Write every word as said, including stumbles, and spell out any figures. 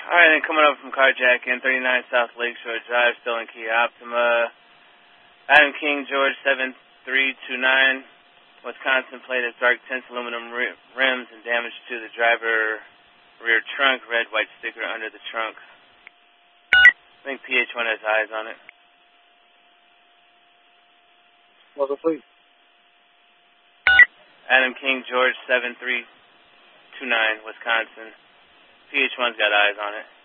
Alright, then coming up from carjacking, thirty-nine South Lakeshore Drive, still in Kia Optima. Adam King, George, seven three two nine, Wisconsin, plate of dark tints, aluminum rims, and damage to the driver rear trunk, red, white sticker under the trunk. I think P H one has eyes on it. What's the fleet? Adam King, George, seven three two nine, Wisconsin. P H one's got eyes on it.